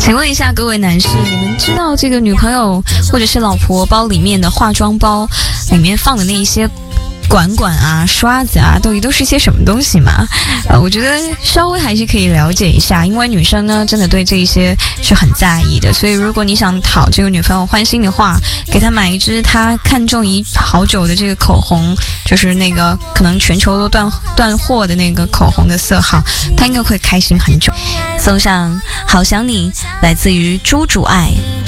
请问一下各位男士，你们知道这个女朋友或者是老婆包里面的化妆包里面放的那一些管管啊、刷子啊，到底都是些什么东西嘛？我觉得稍微还是可以了解一下，因为女生呢真的对这一些是很在意的，所以如果你想讨这个女朋友欢心的话，给她买一支她看中好久的这个口红，就是那个可能全球都断货的那个口红的色号，她应该会开心很久。送上好想你，来自于朱主爱。